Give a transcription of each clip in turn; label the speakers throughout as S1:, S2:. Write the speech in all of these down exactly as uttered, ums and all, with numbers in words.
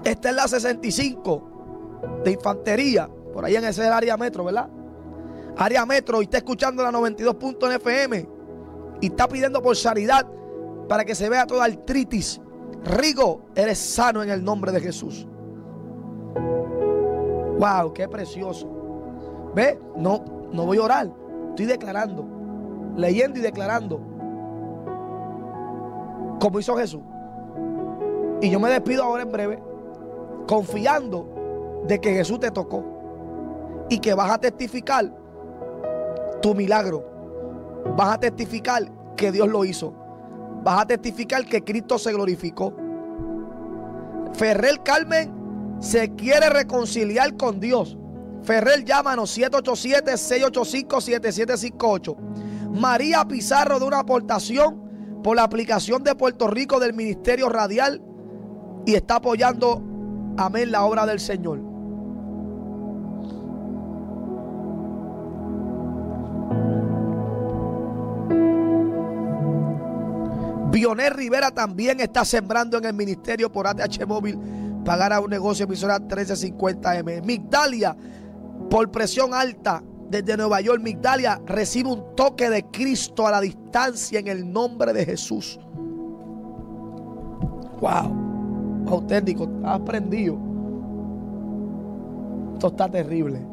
S1: Esta es la sesenta y cinco de infantería. Por ahí en ese es el área metro, ¿verdad? Área metro, y está escuchando la noventa y dos punto nueve F M. Y está pidiendo por sanidad para que se vea toda artritis. Rigo, eres sano en el nombre de Jesús. Wow, qué precioso. ¿Ve? No, no voy a orar. Estoy declarando, leyendo y declarando, como hizo Jesús. Y yo me despido ahora en breve, confiando de que Jesús te tocó y que vas a testificar tu milagro. Vas a testificar que Dios lo hizo. Vas a testificar que Cristo se glorificó. Ferrer Carmen se quiere reconciliar con Dios. Ferrer, llámanos siete ocho siete, seis ocho cinco, siete siete cinco ocho. María Pizarro, de una aportación por la aplicación de Puerto Rico del Ministerio Radial, y está apoyando, amén, la obra del Señor. Bioner Rivera también está sembrando en el ministerio por A T H Móvil, pagar a un negocio emisora trece cincuenta M. Migdalia, por presión alta desde Nueva York. Migdalia recibe un toque de Cristo a la distancia en el nombre de Jesús. Wow, auténtico, has aprendido. Esto está terrible.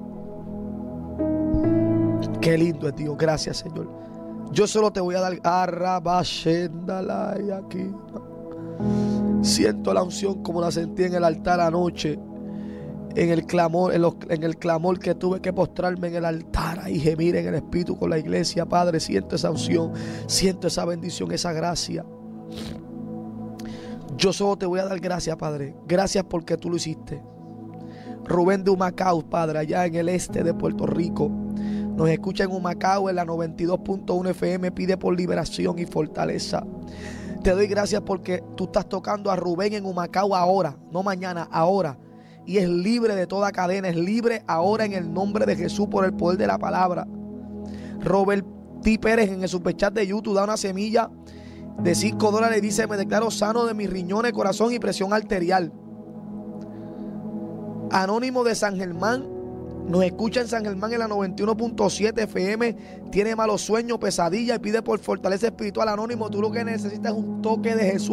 S1: Qué lindo es Dios, gracias Señor. Yo solo te voy a dar arrabashendalay aquí. Siento la unción como la sentí en el altar anoche. En el clamor, en, los, en el clamor que tuve que postrarme en el altar y gemir en el espíritu con la iglesia. Padre, siento esa unción, siento esa bendición, esa gracia. Yo solo te voy a dar gracias, Padre. Gracias porque tú lo hiciste. Rubén de Humacao, Padre, allá en el este de Puerto Rico. Nos escucha en Humacao en la noventa y dos punto uno F M. Pide por liberación y fortaleza. Te doy gracias porque tú estás tocando a Rubén en Humacao ahora, no mañana, ahora. Y es libre de toda cadena, es libre ahora en el nombre de Jesús por el poder de la palabra. Robert T. Pérez en el superchat de YouTube da una semilla de cinco dólares y dice: me declaro sano de mis riñones, corazón y presión arterial. Anónimo de San Germán nos escucha en San Germán en la noventa y uno punto siete F M. Tiene malos sueños, pesadillas y pide por fortaleza espiritual. Anónimo, tú lo que necesitas es un toque de Jesús.